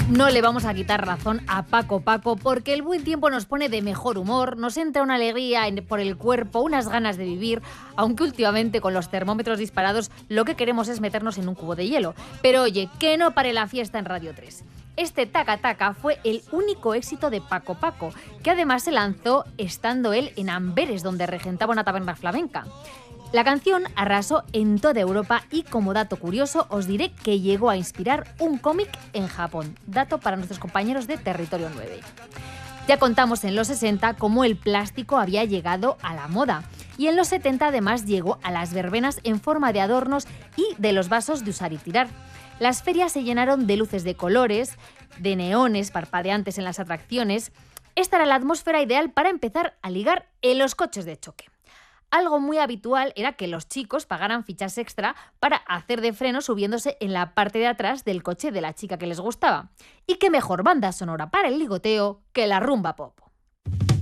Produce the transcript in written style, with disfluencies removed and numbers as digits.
No le vamos a quitar razón a Paco Paco porque el buen tiempo nos pone de mejor humor, nos entra una alegría por el cuerpo, unas ganas de vivir, aunque últimamente con los termómetros disparados lo que queremos es meternos en un cubo de hielo. Pero oye, que no pare la fiesta en Radio 3. Este Taca Taca fue el único éxito de Paco Paco, que además se lanzó estando él en Amberes, donde regentaba una taberna flamenca. La canción arrasó en toda Europa y, como dato curioso, os diré que llegó a inspirar un cómic en Japón. Dato para nuestros compañeros de Territorio 9. Ya contamos en los 60 cómo el plástico había llegado a la moda. Y en los 70 además llegó a las verbenas en forma de adornos y de los vasos de usar y tirar. Las ferias se llenaron de luces de colores, de neones parpadeantes en las atracciones. Esta era la atmósfera ideal para empezar a ligar en los coches de choque. Algo muy habitual era que los chicos pagaran fichas extra para hacer de freno subiéndose en la parte de atrás del coche de la chica que les gustaba. Y qué mejor banda sonora para el ligoteo que la rumba pop.